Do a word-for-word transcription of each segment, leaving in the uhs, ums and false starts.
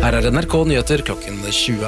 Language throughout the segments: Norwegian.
Her er N R K Nyheter klokken tjue.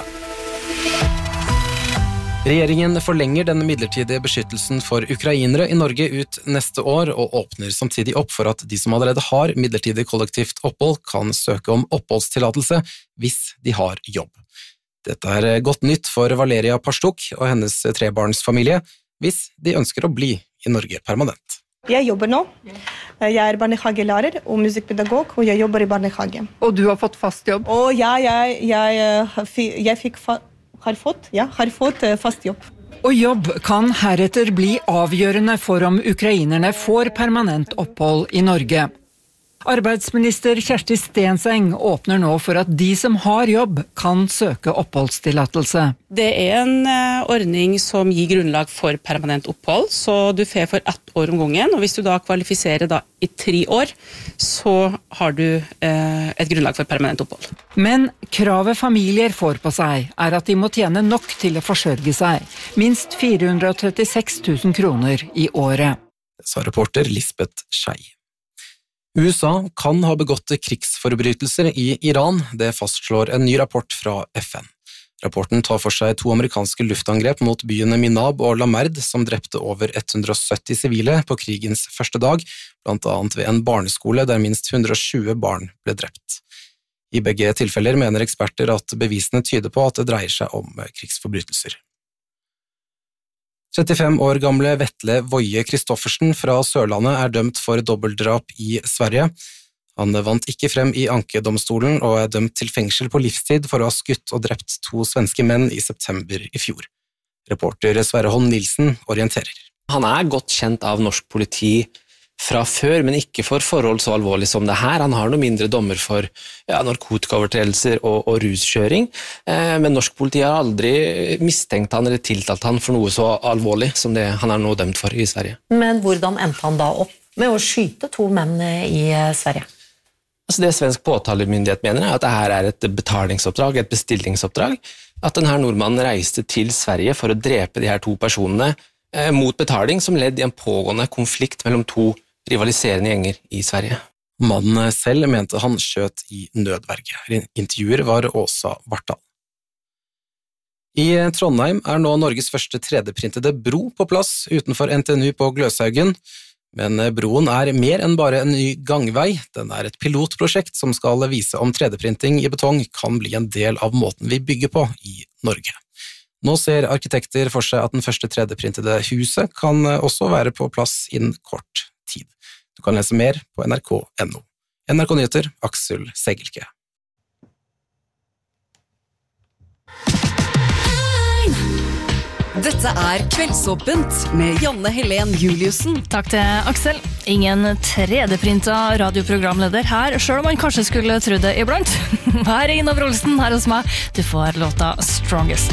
Regjeringen forlenger den midlertidige beskyttelsen for ukrainere i Norge ut neste år, og åpner samtidig opp for at de som allerede har midlertidig kollektivt opphold kan søke om oppholdstillatelse hvis de har jobb. Dette er godt nytt for Valeria Parstuk og hennes trebarnsfamilie, hvis de ønsker å bli i Norge permanent. Jeg jobber nå. Jeg er barnehagelærer og musikkpedagog, og jeg jobber i barnehage. Og du har fått fast jobb? Og ja, jeg, jeg, jeg fikk, har, fått, ja, har fått fast jobb. Og jobb kan heretter bli avgjørende for om ukrainerne får permanent opphold i Norge. Arbeidsminister Kjersti Stenseng åpner nå for at de som har jobb kan søke oppholdstillatelse. Det er en ordning som gir grunnlag for permanent opphold, så du får for ett år om gangen, og hvis du da kvalifiserer da i tre år, så har du eh, et grunnlag for permanent opphold. Men kravet familier får på seg er at de må tjene nok til å forsørge seg, minst fire hundre og trettiseks tusen kroner i året. Sa reporter Lisbeth Schei. U S A kan ha begått krigsforbrytelser i Iran, det fastslår en ny rapport fra F N. Rapporten tar for seg to amerikanske luftangrep mot byene Minab og Lamerd, som drepte over hundre og sytti sivile på krigens første dag, blant annet ved en barneskole der minst hundre og tjue barn ble drept. I begge tilfeller mener eksperter at bevisene tyder på at det dreier seg om krigsforbrytelser. trettifem år gamle Vetle Woie Kristoffersen fra Sørlandet er dømt for dobbeltdrap i Sverige. Han vant ikke frem i ankedomstolen og er dømt til fengsel på livstid for å ha skutt og drept to svenske menn i september i fjor. Reporter Sverre Holm Nilsen orienterer. Han er godt kjent av norsk politi fra før, men ikke for forhold så alvorlig som det her. Han har noe mindre dommer for ja, narkotikaovertredelser og, og ruskjøring, eh, men norsk politi har aldri mistenkt han eller tiltalt han for noe så alvorlig som det han er nå dømt for i Sverige. Men hvordan endte han da opp med å skyte to menn i Sverige? Altså det svensk påtalemyndighet mener er at det her er et betalingsoppdrag, et bestillingsoppdrag, at denne nordmannen reiste til Sverige for å drepe de her to personene eh, mot betaling som ledd i en pågående konflikt mellom to rivaliserende gjenger i Sverige. Mannen selv mente han skjøt i nødverge. Intervjuer var Åsa Vartal. I Trondheim er nå Norges første tre D-printede bro på plass utenfor N T N U på Gløshaugen, men broen er mer enn bare en ny gangvei. Den er et pilotprosjekt som skal vise om tre D-printing i betong kan bli en del av måten vi bygger på i Norge. Nå ser arkitekter for seg at den første tre D-printede huset kan også være på plass innen kort tid. Du kan lese mer på N R K punktum N O. N R K Nyheter, Aksel Segelke. Dette er Kveldsåpent med Janne Helen Juliussen. Takk til Aksel. Ingen tre D-printa radioprogramleder her, selv om man kanskje skulle tro det iblant. Her er Ina Brolsen her hos meg. Du får låta Strongest.